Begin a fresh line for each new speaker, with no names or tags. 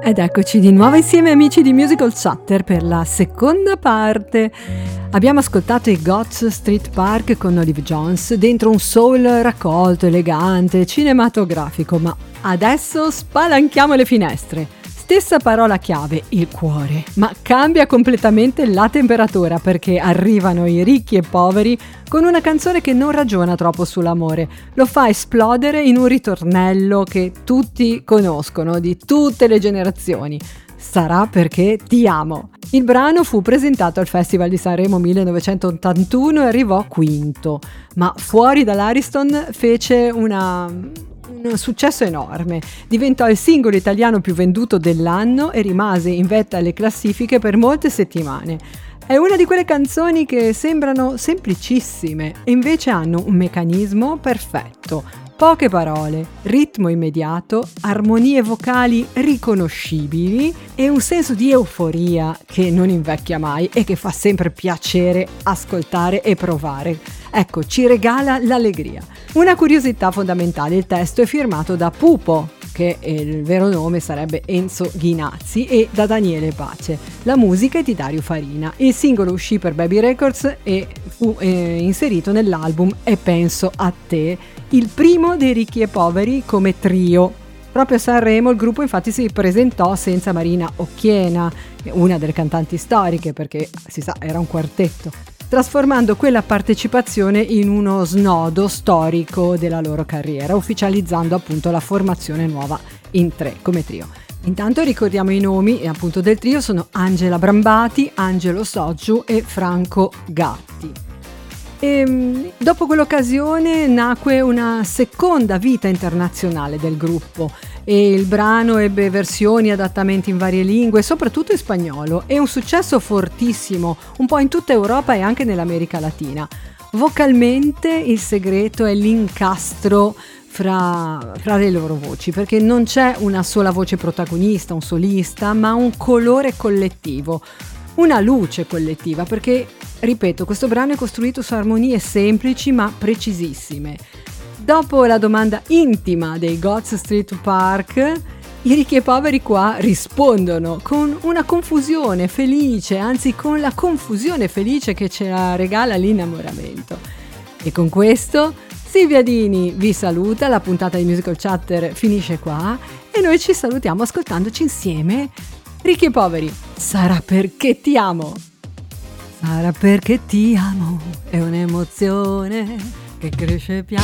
Ed eccoci di nuovo insieme amici di Musical Chatter per la seconda parte. Abbiamo ascoltato i Goths Street Park con Olive Jones dentro un soul raccolto, elegante, cinematografico, ma adesso spalanchiamo le finestre. Stessa parola chiave, il cuore, ma cambia completamente la temperatura perché arrivano i ricchi e poveri con una canzone che non ragiona troppo sull'amore, lo fa esplodere in un ritornello che tutti conoscono, di tutte le generazioni. Sarà perché ti amo. Il brano fu presentato al Festival di Sanremo 1981 e arrivò quinto, ma fuori dall'Ariston fece un successo enorme. Diventò il singolo italiano più venduto dell'anno e rimase in vetta alle classifiche per molte settimane. È una di quelle canzoni che sembrano semplicissime e invece hanno un meccanismo perfetto. Poche parole, ritmo immediato, armonie vocali riconoscibili e un senso di euforia che non invecchia mai e che fa sempre piacere ascoltare e provare. Ecco, ci regala l'allegria. Una curiosità fondamentale, il testo è firmato da Pupo, che il vero nome sarebbe Enzo Ghinazzi, e da Daniele Pace. La musica è di Dario Farina. Il singolo uscì per Baby Records e fu inserito nell'album E penso a te, il primo dei Ricchi e Poveri come trio. Proprio a Sanremo il gruppo infatti si presentò senza Marina Occhiena, una delle cantanti storiche, perché si sa era un quartetto, trasformando quella partecipazione in uno snodo storico della loro carriera, ufficializzando appunto la formazione nuova in tre come trio. Intanto ricordiamo i nomi appunto del trio: sono Angela Brambati, Angelo Soggiu e Franco Gatti. E dopo quell'occasione nacque una seconda vita internazionale del gruppo e il brano ebbe versioni e adattamenti in varie lingue, soprattutto in spagnolo, e un successo fortissimo un po' in tutta Europa e anche nell'America Latina. Vocalmente il segreto è l'incastro fra le loro voci, perché non c'è una sola voce protagonista, un solista, ma un colore collettivo, una luce collettiva, perché, ripeto, questo brano è costruito su armonie semplici ma precisissime. Dopo la domanda intima dei Goths Street Park, i Ricchi e Poveri qua rispondono con una confusione felice, anzi con la confusione felice che ce la regala l'innamoramento. E con questo Silvia Dini vi saluta, la puntata di Musical Chatter finisce qua e noi ci salutiamo ascoltandoci insieme Ricchi e Poveri. Sarà perché ti amo. Sarà perché ti amo, è un'emozione che cresce piano